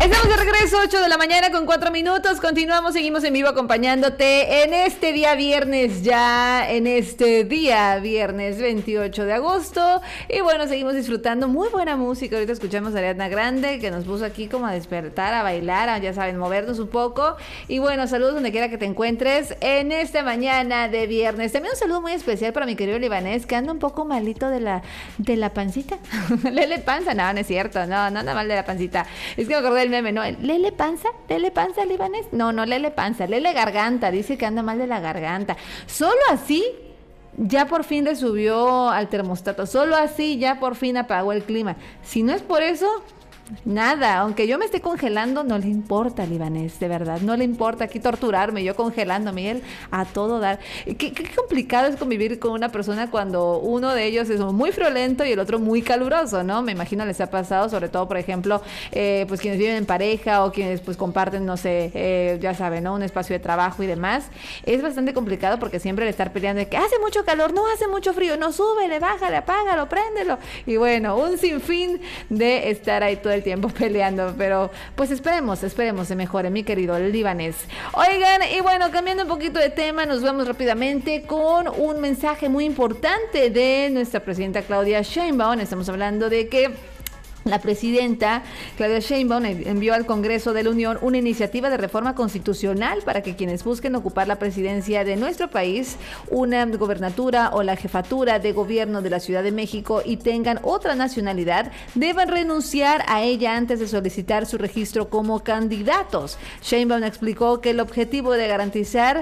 Estamos de regreso, 8 de la mañana con 4 minutos. Continuamos, seguimos en vivo acompañándote en este día viernes, viernes 28 de agosto. Y bueno, seguimos disfrutando muy buena música. Ahorita escuchamos a Ariana Grande, que nos puso aquí como a despertar, a bailar, ya saben, movernos un poco. Y bueno, saludos donde quiera que te encuentres en esta mañana de viernes. También un saludo muy especial para mi querido libanés, que anda un poco malito de la pancita. Lele panza, no es cierto, no anda mal de la pancita. Es que me acordé del meme, ¿no? ¿Lele panza libanés? No, Lele panza, Lele garganta, dice que anda mal de la garganta. Solo así ya por fin le subió al termostato, solo así ya por fin apagó el clima. Si no es por eso, nada, aunque yo me esté congelando, no le importa al libanés, de verdad, no le importa aquí torturarme, yo congelándome y él a todo dar. Qué complicado es convivir con una persona cuando uno de ellos es muy friolento y el otro muy caluroso, ¿no? Me imagino les ha pasado, sobre todo, por ejemplo, pues quienes viven en pareja o quienes pues comparten, no sé, ya saben, ¿no? Un espacio de trabajo y demás. Es bastante complicado porque siempre le estar peleando de que hace mucho calor, no hace mucho frío, no, súbele, bájale, apágalo, préndelo. Y bueno, un sinfín de estar ahí todo el tiempo peleando, pero pues esperemos se mejore, mi querido libanés. Oigan, y bueno, cambiando un poquito de tema, nos vamos rápidamente con un mensaje muy importante de nuestra presidenta Claudia Sheinbaum. Estamos hablando de que la presidenta Claudia Sheinbaum envió al Congreso de la Unión una iniciativa de reforma constitucional para que quienes busquen ocupar la presidencia de nuestro país, una gobernatura o la jefatura de gobierno de la Ciudad de México y tengan otra nacionalidad, deban renunciar a ella antes de solicitar su registro como candidatos. Sheinbaum explicó que el objetivo es garantizar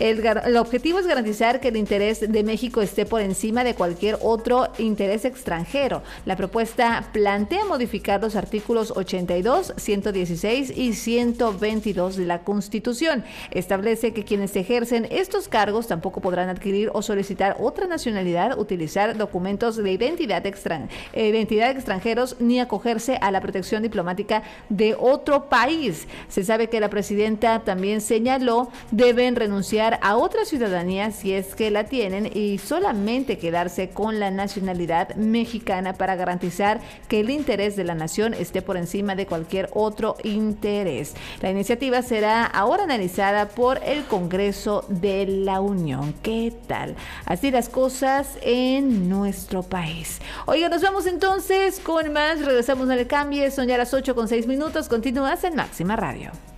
que el interés de México esté por encima de cualquier otro interés extranjero. La propuesta plantea modificar los artículos 82, 116 y 122 de la Constitución. Establece que quienes ejercen estos cargos tampoco podrán adquirir o solicitar otra nacionalidad, utilizar documentos de identidad extranjeros ni acogerse a la protección diplomática de otro país. Se sabe que la presidenta también señaló deben renunciar a otra ciudadanía si es que la tienen y solamente quedarse con la nacionalidad mexicana para garantizar que el interés de la nación esté por encima de cualquier otro interés. La iniciativa será ahora analizada por el Congreso de la Unión. ¿Qué tal? Así las cosas en nuestro país. Oiga, nos vamos entonces con más. Regresamos al cambio. Son ya las 8:06. Continúas en Máxima Radio.